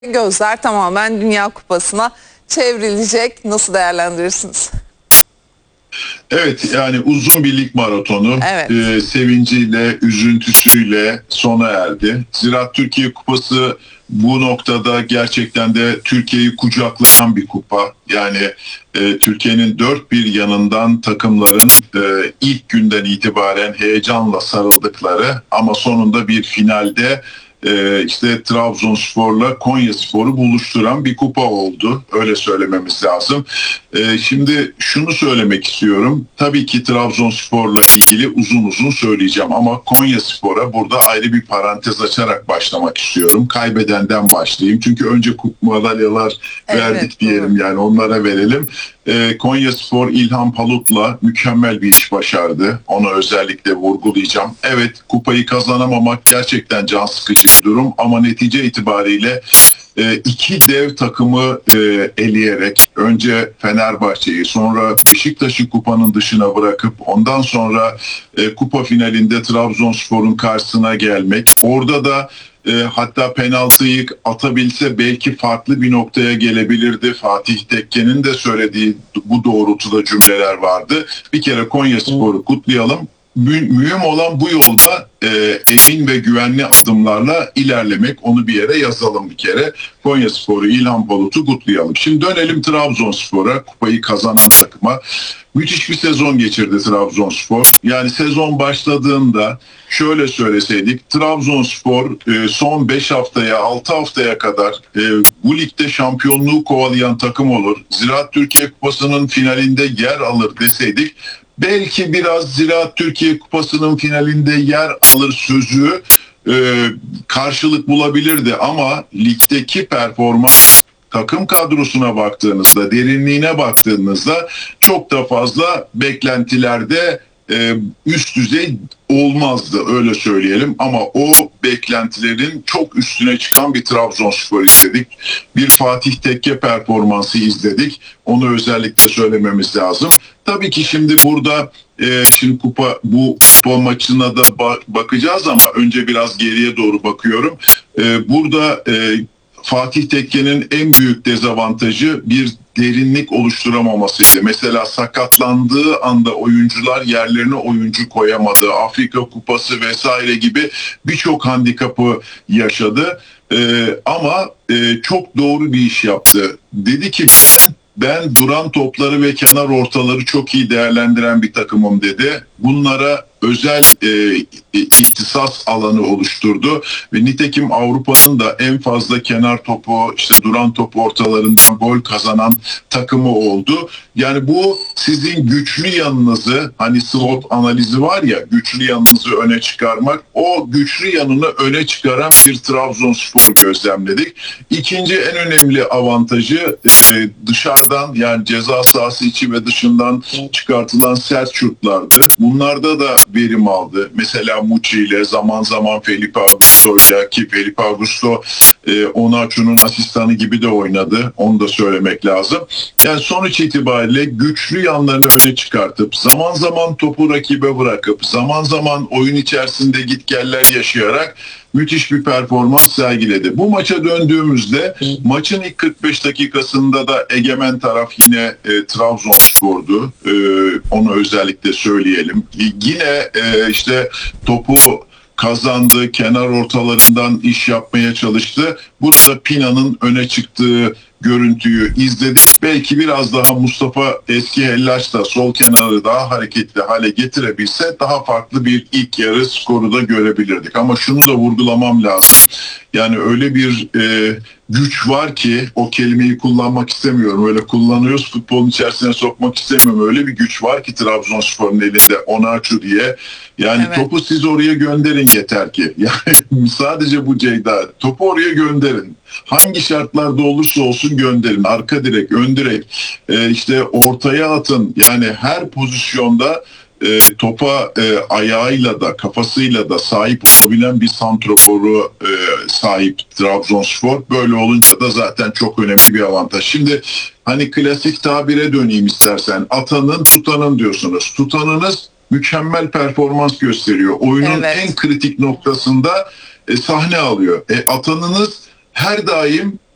Gözler tamamen Dünya Kupası'na çevrilecek. Nasıl değerlendirirsiniz? Evet, yani uzun bir lig maratonu Evet. sevinciyle, üzüntüsüyle sona erdi. Zira Türkiye Kupası bu noktada gerçekten de Türkiye'yi kucaklayan bir kupa. Yani Türkiye'nin dört bir yanından takımların ilk günden itibaren heyecanla sarıldıkları ama sonunda bir finalde işte Trabzonspor'la Konyaspor'u buluşturan bir kupa oldu. Öyle söylememiz lazım. Şimdi şunu söylemek istiyorum. Tabii ki Trabzonspor'la ilgili uzun uzun söyleyeceğim ama Konyaspor'a burada ayrı bir parantez açarak başlamak istiyorum. Kaybedenden başlayayım. Çünkü önce madalyalar verdik diyelim, yani onlara verelim. Konyaspor İlhan Palut'la mükemmel bir iş başardı. Onu özellikle vurgulayacağım. Evet, kupayı kazanamamak gerçekten can sıkıcı bir durum ama netice itibariyle iki dev takımı eleyerek önce Fenerbahçe'yi, sonra Beşiktaş'ı kupanın dışına bırakıp ondan sonra kupa finalinde Trabzonspor'un karşısına gelmek. Orada da hatta penaltıyı atabilse belki farklı bir noktaya gelebilirdi. Fatih Tekke'nin de söylediği bu doğrultuda cümleler vardı. Bir kere Konyaspor'u kutlayalım. Mühim olan bu yolda emin ve güvenli adımlarla ilerlemek. Onu bir yere yazalım bir kere. Konyaspor'u, İlhan Palut'u kutlayalım. Şimdi dönelim Trabzonspor'a, kupayı kazanan takıma. Müthiş bir sezon geçirdi Trabzonspor. Yani sezon başladığında şöyle söyleseydik, Trabzonspor son 5 haftaya, 6 haftaya kadar bu ligde şampiyonluğu kovalayan takım olur. Ziraat Türkiye Kupası'nın finalinde yer alır deseydik, belki biraz Ziraat Türkiye Kupası'nın finalinde yer alır sözü karşılık bulabilirdi ama ligdeki performans, takım kadrosuna baktığınızda, derinliğine baktığınızda çok da fazla beklentilerde üst düzey olmazdı, öyle söyleyelim. Ama o beklentilerin çok üstüne çıkan bir Trabzonspor izledik. Bir Fatih Tekke performansı izledik. Onu özellikle söylememiz lazım. Tabii ki şimdi burada şimdi bu kupa maçına da bakacağız ama önce biraz geriye doğru bakıyorum. Burada Fatih Tekke'nin en büyük dezavantajı bir derinlik oluşturamamasıydı. Mesela sakatlandığı anda oyuncular yerlerine oyuncu koyamadı. Afrika Kupası vesaire gibi birçok handikapı yaşadı. Ama çok doğru bir iş yaptı. Dedi ki ben duran topları ve kenar ortaları çok iyi değerlendiren bir takımım dedi. Bunlara özel ihtisas alanı oluşturdu ve nitekim Avrupa'nın da en fazla kenar topu, işte duran top ortalarından gol kazanan takımı oldu. Yani bu sizin güçlü yanınızı, hani SWOT analizi var ya, güçlü yanınızı öne çıkarmak, o güçlü yanını öne çıkaran bir Trabzonspor gözlemledik. İkinci en önemli avantajı dışarıdan, yani ceza sahası içi ve dışından çıkartılan sert şutlardı. Bunlarda da verim aldı. Mesela Muçi ile, zaman zaman Felipe Augusto ile, ki Felipe Augusto Onaçu'nun asistanı gibi de oynadı. Onu da söylemek lazım. Yani sonuç itibariyle güçlü yanlarını öne çıkartıp, zaman zaman topu rakibe bırakıp, zaman zaman oyun içerisinde gitgeller yaşayarak müthiş bir performans sergiledi. Bu maça döndüğümüzde maçın ilk 45 dakikasında da egemen taraf yine Trabzonspor'du. Onu özellikle söyleyelim. Yine işte topu kazandı, kenar ortalarından iş yapmaya çalıştı. Burada Pina'nın öne çıktığı görüntüyü izledik. Belki biraz daha Mustafa Eski Hellaç da sol kenarı daha hareketli hale getirebilse daha farklı bir ilk yarı skoru da görebilirdik. Ama şunu da vurgulamam lazım. Yani öyle bir güç var ki, o kelimeyi kullanmak istemiyorum. Öyle kullanıyoruz, futbolun içerisine sokmak istemiyorum. Öyle bir güç var ki Trabzonspor'un elinde, Onaçu diye. Yani evet, topu siz oraya gönderin yeter ki. Yani sadece bu Ceyda. Topu oraya gönderin. Hangi şartlarda olursa olsun gönderin. Arka direk, ön direk, işte ortaya atın. Yani her pozisyonda topa ayağıyla da kafasıyla da sahip olabilen bir santroforu sahip Trabzonspor. Böyle olunca da zaten çok önemli bir avantaj. Şimdi hani klasik tabire döneyim istersen. Atanın tutanın diyorsunuz. Tutanınız mükemmel performans gösteriyor. Oyunun en kritik noktasında sahne alıyor. Atanınız her daim